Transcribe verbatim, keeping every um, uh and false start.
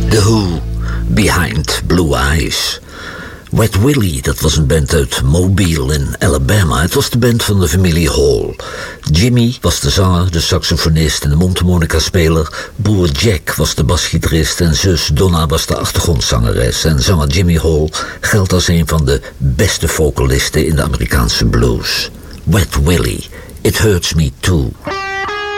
The Who, Behind Blue Eyes. Wet Willie, dat was een band uit Mobile in Alabama. Het was de band van de familie Hall. Jimmy was de zanger, de saxofonist en de mondharmonica-speler. Broer Jack was de basgitarist en zus Donna was de achtergrondzangeres. En zanger Jimmy Hall geldt als een van de beste vocalisten in de Amerikaanse blues. Wet Willie, It Hurts Me Too.